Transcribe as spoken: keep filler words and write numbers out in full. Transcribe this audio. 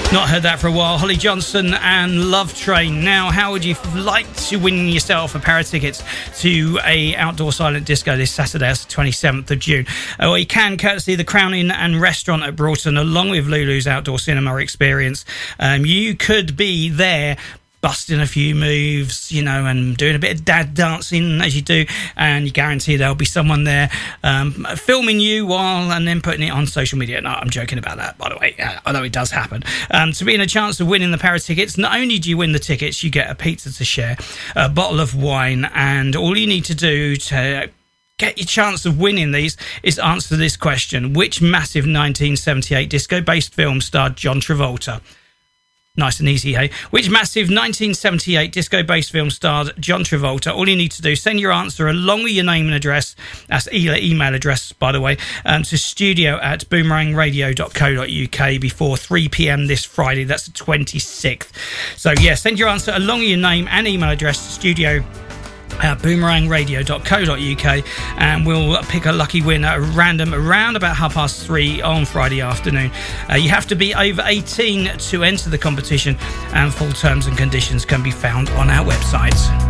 Not heard that for a while. Holly Johnson and Love Train. Now, how would you like to win yourself a pair of tickets to a outdoor silent disco this Saturday, that's the twenty-seventh of June? Uh, well, you can, courtesy the Crown Inn and Restaurant at Broughton, along with Lulu's outdoor cinema experience. Um, you could be there busting a few moves, you know, and doing a bit of dad dancing as you do, and you guarantee there'll be someone there um, filming you while and then putting it on social media. No, I'm joking about that, by the way. Uh, I know it does happen. Um, to be in a chance of winning the pair of tickets, not only do you win the tickets, you get a pizza to share, a bottle of wine, and all you need to do to get your chance of winning these is answer this question: which massive nineteen seventy-eight disco-based film starred John Travolta? Nice and easy, hey? Which massive nineteen seventy-eight disco-based film starred John Travolta? All you need to do, send your answer along with your name and address, that's e- email address, by the way, um, to studio at boomerang radio dot co dot uk before three p.m. this Friday. That's the twenty-sixth. So, yeah, send your answer along with your name and email address to studio at boomerang radio dot co dot uk, and we'll pick a lucky winner at random around about half past three on Friday afternoon. Uh, you have to be over eighteen to enter the competition, and full terms and conditions can be found on our website.